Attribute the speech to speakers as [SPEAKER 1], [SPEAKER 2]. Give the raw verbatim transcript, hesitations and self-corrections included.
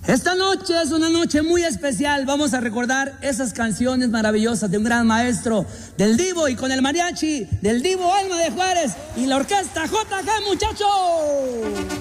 [SPEAKER 1] Esta noche es una noche muy especial. Vamos a recordar esas canciones maravillosas de un gran maestro, del Divo, y con el mariachi del Divo Alma de Juárez y la orquesta J G, muchachos.